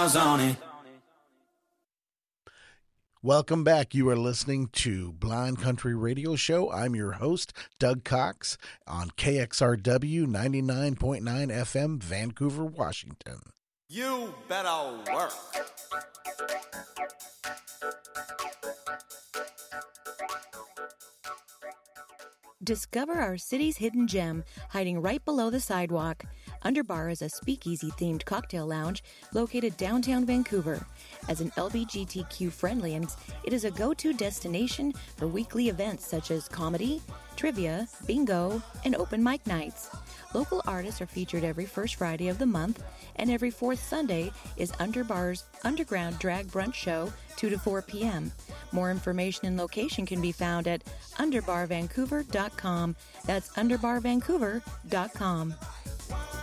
miles on it. Welcome back. You are listening to Blind Country Radio Show. I'm your host, Doug Cox, on KXRW 99.9 FM, Vancouver, Washington. You better work. Discover our city's hidden gem, hiding right below the sidewalk. Underbar is a speakeasy-themed cocktail lounge located downtown Vancouver. As an LGBTQ-friendly, it is a go-to destination for weekly events such as comedy, trivia, bingo, and open mic nights. Local artists are featured every first Friday of the month, and every fourth Sunday is Underbar's Underground Drag Brunch Show, 2 to 4 p.m. More information and location can be found at underbarvancouver.com. That's underbarvancouver.com.